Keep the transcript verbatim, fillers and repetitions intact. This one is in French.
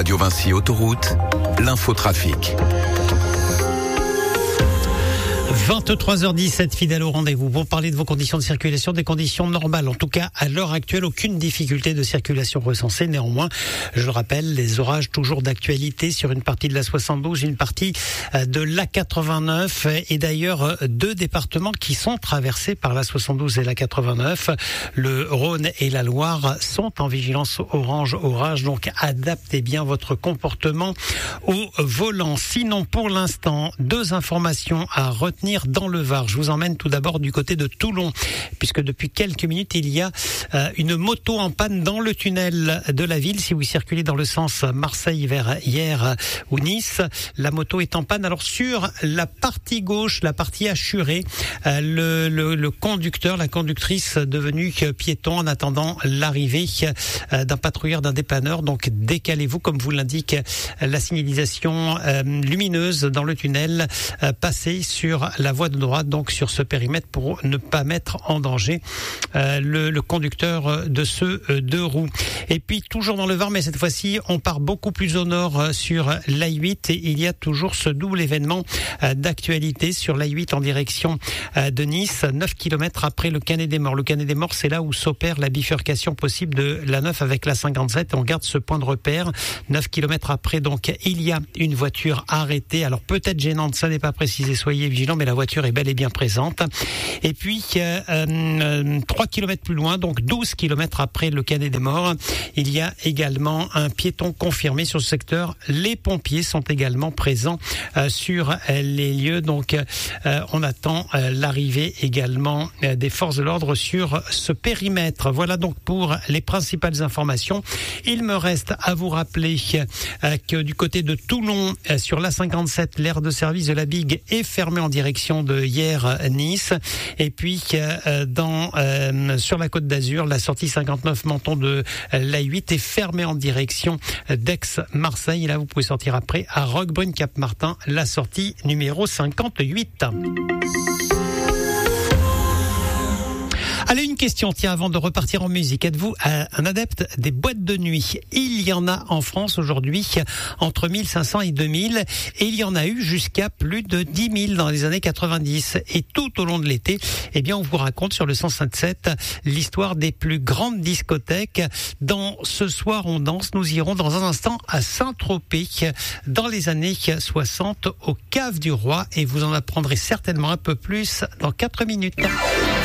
Radio Vinci Autoroute, l'infotrafic. vingt-trois heures dix-sept, fidèle au rendez-vous pour parler de vos conditions de circulation, des conditions normales. En tout cas, à l'heure actuelle, aucune difficulté de circulation recensée. Néanmoins, je le rappelle, les orages toujours d'actualité sur une partie de la soixante-douze, une partie de l'A quatre-vingt-neuf et d'ailleurs deux départements qui sont traversés par la soixante-douze et la quatre-vingt-neuf. Le Rhône et la Loire sont en vigilance orange orage, donc adaptez bien votre comportement au volant. Sinon, pour l'instant, deux informations à retenir dans le Var. Je vous emmène tout d'abord du côté de Toulon, puisque depuis quelques minutes, il y a euh, une moto en panne dans le tunnel de la ville. Si vous circulez dans le sens Marseille vers hier ou Nice, la moto est en panne. Alors sur la partie gauche, la partie assurée, euh, le, le, le conducteur, la conductrice devenue piéton en attendant l'arrivée euh, d'un patrouilleur, d'un dépanneur. Donc décalez-vous, comme vous l'indique la signalisation euh, lumineuse dans le tunnel. Euh, passez sur la voie de droite, donc sur ce périmètre, pour ne pas mettre en danger euh, le, le conducteur de ce euh, deux roues. Et puis toujours dans le Var, mais cette fois-ci on part beaucoup plus au nord euh, sur l'A huit et il y a toujours ce double événement euh, d'actualité sur l'A huit en direction euh, de Nice, neuf kilomètres après le Canet des Morts. Le Canet des Morts, c'est là où s'opère la bifurcation possible de la neuf avec la cinquante-sept. On garde ce point de repère. neuf kilomètres après, donc il y a une voiture arrêtée. Alors peut-être gênante, ça n'est pas précisé, soyez vigilants, mais la voiture est bel et bien présente. Et puis euh, euh, trois kilomètres plus loin, donc douze kilomètres après le Canet des Morts, il y a également un piéton confirmé sur ce secteur. Les pompiers sont également présents euh, sur euh, les lieux, donc euh, on attend euh, l'arrivée également euh, des forces de l'ordre sur ce périmètre. Voilà donc pour les principales informations. Il me reste à vous rappeler euh, que du côté de Toulon, euh, sur l'A cinquante-sept, l'aire de service de la Bigue est fermée en direction de hier Nice. Et puis euh, dans euh, sur la Côte d'Azur, la sortie cinquante-neuf Menton de euh, l'A huit est fermée en direction d'Aix-Marseille. Et là, vous pouvez sortir après à Roquebrune-Cap-Martin, la sortie numéro cinquante-huit. Allez, une question, tiens, avant de repartir en musique. Êtes-vous un adepte des boîtes de nuit? Il y en a en France aujourd'hui entre mille cinq cents et deux mille, et il y en a eu jusqu'à plus de dix mille dans les années quatre-vingt-dix. Et tout au long de l'été, eh bien, on vous raconte sur le cent cinq sept l'histoire des plus grandes discothèques. Dans Ce soir, on danse, nous irons dans un instant à Saint-Tropez, dans les années soixante, au Cave du Roi, et vous en apprendrez certainement un peu plus dans quatre minutes.